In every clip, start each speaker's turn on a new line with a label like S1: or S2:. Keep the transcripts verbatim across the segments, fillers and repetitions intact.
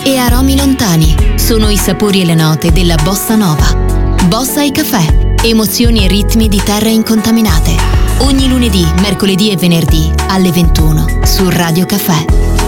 S1: e aromi lontani sono i sapori e le note della bossa nova. Bossa e caffè, emozioni e ritmi di terre incontaminate. Ogni lunedì, mercoledì e venerdì alle ventuno su Radio Caffè.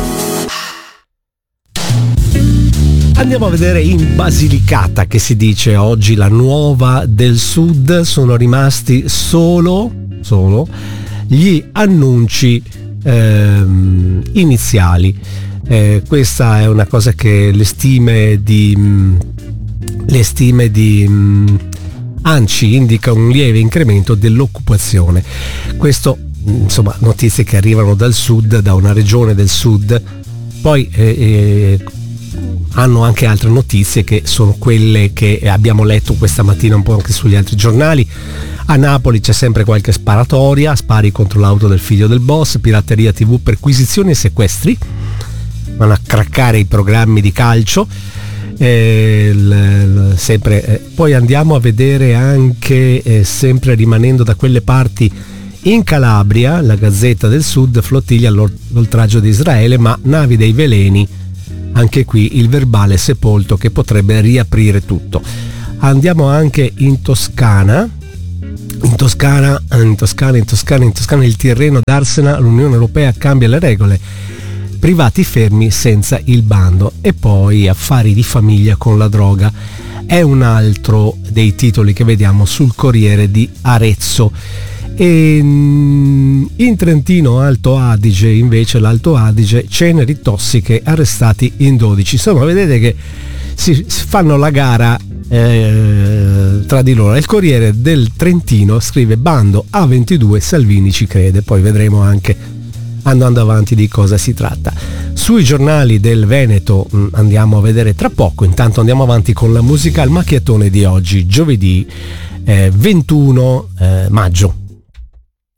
S2: Andiamo a vedere in Basilicata, che si dice oggi la nuova del Sud. Sono rimasti solo, solo gli annunci ehm, iniziali. Eh, questa è una cosa che le stime di le stime di um, ANCI indica un lieve incremento dell'occupazione. Questo, insomma, notizie che arrivano dal sud, da una regione del sud. Poi eh, eh, hanno anche altre notizie che sono quelle che abbiamo letto questa mattina un po' anche sugli altri giornali. A Napoli c'è sempre qualche sparatoria, spari contro l'auto del figlio del boss, pirateria tivù, perquisizioni e sequestri. Vanno a craccare i programmi di calcio. Eh, l, l, sempre, eh. Poi andiamo a vedere anche, eh, sempre rimanendo da quelle parti, in Calabria, la Gazzetta del Sud, flottiglia l'oltraggio di Israele, ma navi dei veleni, anche qui il verbale sepolto che potrebbe riaprire tutto. Andiamo anche in Toscana. In Toscana, in Toscana, in Toscana, in Toscana, il Tirreno d'Arsena, l'Unione Europea cambia le regole. Privati fermi senza il bando. E poi affari di famiglia con la droga è un altro dei titoli che vediamo sul Corriere di Arezzo. E in Trentino Alto Adige, invece, l'Alto Adige, ceneri tossiche arrestati in dodici. Insomma, vedete che si fanno la gara eh, tra di loro. Il Corriere del Trentino scrive: bando A ventidue, Salvini ci crede. Poi vedremo anche, andando avanti, di cosa si tratta. Sui giornali del Veneto mh, andiamo a vedere tra poco. Intanto andiamo avanti con la musica. Il macchiatone di oggi, giovedì eh, ventuno eh, maggio.